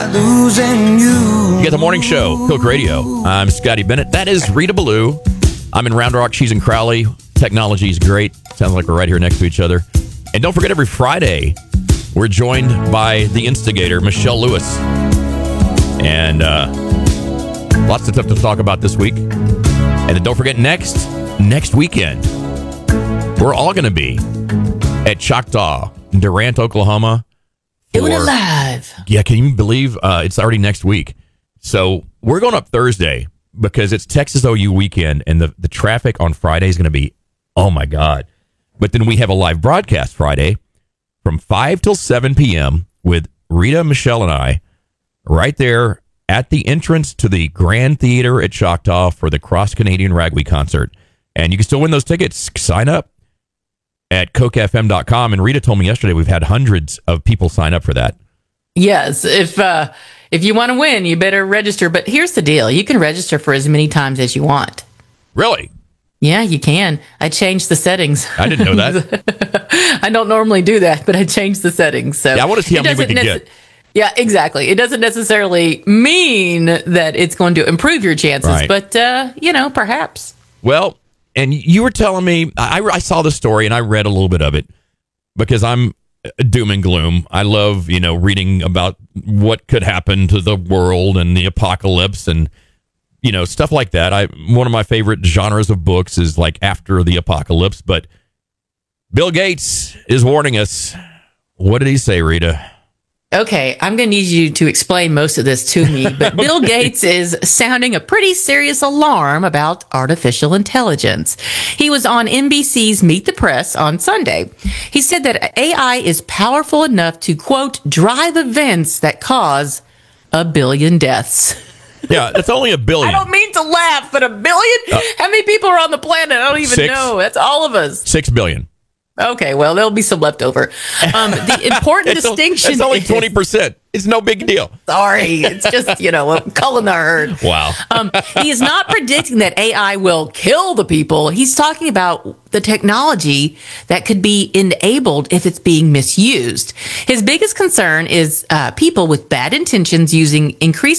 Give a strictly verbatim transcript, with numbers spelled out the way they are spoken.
Losing you. You got the morning show, Coke Radio. I'm Scotty Bennett. That is Rita Ballou. I'm in Round Rock. She's in Crowley. Technology is great. Sounds like we're right here next to each other. And don't forget, every Friday, we're joined by the instigator, Michelle Lewis. And uh, lots of stuff to talk about this week. And then don't forget, next next weekend, we're all going to be at Choctaw, Durant, Oklahoma. Doing it live. Yeah, can you believe uh, it's already next week? So we're going up Thursday because it's Texas O U weekend, and the, the traffic on Friday is going to be, oh my God. But then we have a live broadcast Friday from five till seven p.m. with Rita, Michelle, and I right there at the entrance to the Grand Theater at Choctaw for the Cross Canadian Ragweed concert. And you can still win those tickets. Sign up at coke f m dot com. And Rita told me yesterday we've had hundreds of people sign up for that. Yes. If uh, if you want to win, you better register. But here's the deal. You can register for as many times as you want. Really? Yeah, you can. I changed the settings. I didn't know that. I don't normally do that, but I changed the settings. So yeah, I want to see how many we can nece- get. Yeah, exactly. It doesn't necessarily mean that it's going to improve your chances, right. but, uh, you know, perhaps. Well, and you were telling me, I, I saw the story and I read a little bit of it because I'm doom and gloom. I love, you know, reading about what could happen to the world and the apocalypse and, you know, stuff like that. I one of my favorite genres of books is like after the apocalypse. But Bill Gates is warning us. What did he say, Rita? Okay, I'm going to need you to explain most of this to me, but Bill Okay. Gates is sounding a pretty serious alarm about artificial intelligence. He was on N B C's Meet the Press on Sunday. He said that A I is powerful enough to, quote, drive events that cause a billion deaths. Yeah, that's only a billion. I don't mean to laugh, but a billion? Uh, How many people are on the planet? I don't even six, know. That's all of us. Six billion. Okay, well, there'll be some left over. Um, the important it's distinction It's only is, twenty percent. It's no big deal. Sorry, it's just, you know, culling the herd. Wow. um, he is not predicting that A I will kill the people. He's talking about the technology that could be enabled if it's being misused. His biggest concern is uh, people with bad intentions using increased